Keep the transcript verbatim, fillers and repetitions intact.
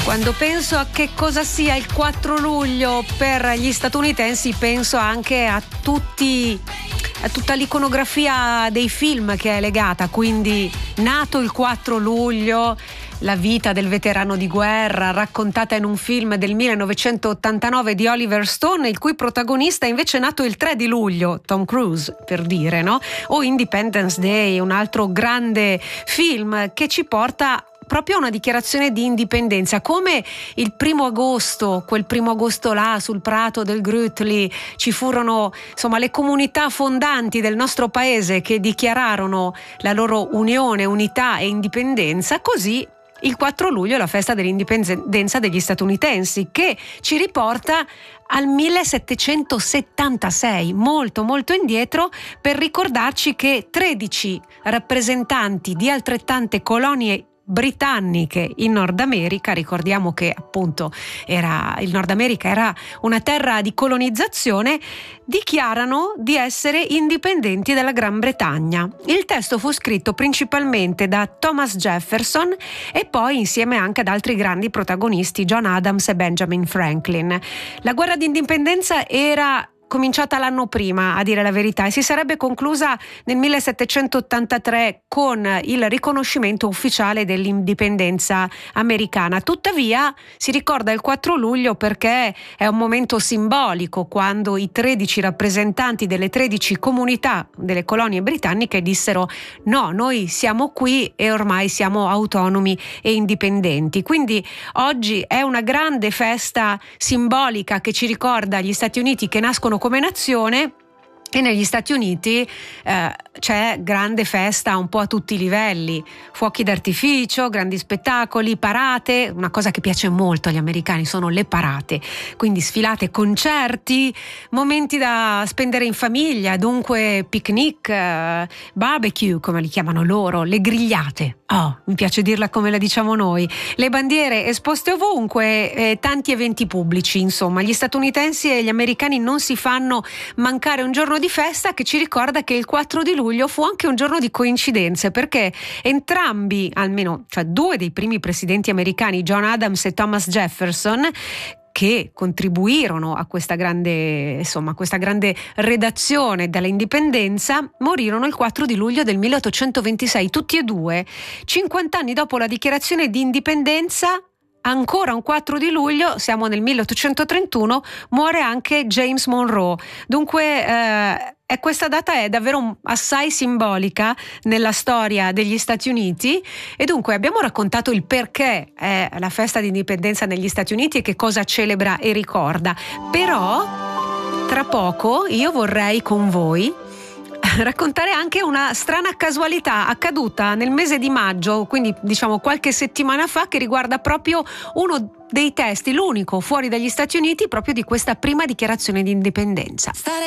Quando penso a che cosa sia il quattro luglio per gli statunitensi, penso anche a tutti a tutta l'iconografia dei film che è legata, quindi nato il quattro luglio, la vita del veterano di guerra raccontata in un film del millenovecentottantanove di Oliver Stone, il cui protagonista è invece nato il tre di luglio, Tom Cruise per dire, no? O Independence Day, un altro grande film che ci porta proprio una dichiarazione di indipendenza, come il primo agosto, quel primo agosto là sul prato del Grütli ci furono insomma le comunità fondanti del nostro paese che dichiararono la loro unione, unità e indipendenza, così il quattro luglio è la festa dell'indipendenza degli statunitensi, che ci riporta al millesettecentosettantasei, molto molto indietro, per ricordarci che tredici rappresentanti di altrettante colonie britanniche in Nord America, ricordiamo che appunto era il Nord America era una terra di colonizzazione, dichiarano di essere indipendenti dalla Gran Bretagna. Il testo fu scritto principalmente da Thomas Jefferson e poi insieme anche ad altri grandi protagonisti, John Adams e Benjamin Franklin. La guerra d'indipendenza era cominciata l'anno prima, a dire la verità, e si sarebbe conclusa nel millesettecentottantatré con il riconoscimento ufficiale dell'indipendenza americana. Tuttavia si ricorda il quattro luglio perché è un momento simbolico, quando i tredici rappresentanti delle tredici comunità delle colonie britanniche dissero no, noi siamo qui e ormai siamo autonomi e indipendenti. Quindi oggi è una grande festa simbolica che ci ricorda gli Stati Uniti che nascono come nazione, e negli Stati Uniti eh, c'è grande festa un po' a tutti i livelli, fuochi d'artificio, grandi spettacoli, parate. Una cosa che piace molto agli americani sono le parate, quindi sfilate, concerti, momenti da spendere in famiglia, dunque picnic, eh, barbecue come li chiamano loro, le grigliate, oh, mi piace dirla come la diciamo noi, le bandiere esposte ovunque, eh, tanti eventi pubblici. Insomma, gli statunitensi e gli americani non si fanno mancare un giorno di di festa che ci ricorda che il quattro di luglio fu anche un giorno di coincidenze, perché entrambi, almeno cioè due dei primi presidenti americani, John Adams e Thomas Jefferson, che contribuirono a questa grande, insomma, questa grande redazione dell'indipendenza, morirono il quattro di luglio del milleottocentoventisei, tutti e due, cinquanta anni dopo la dichiarazione di indipendenza. Ancora un quattro di luglio, siamo nel milleottocentotrentuno, muore anche James Monroe. Dunque eh, è questa data è davvero assai simbolica nella storia degli Stati Uniti, e dunque abbiamo raccontato il perché è la festa di indipendenza negli Stati Uniti e che cosa celebra e ricorda. Però tra poco io vorrei con voi raccontare anche una strana casualità accaduta nel mese di maggio, quindi diciamo qualche settimana fa, che riguarda proprio uno dei testi, l'unico fuori dagli Stati Uniti, proprio di questa prima dichiarazione di indipendenza.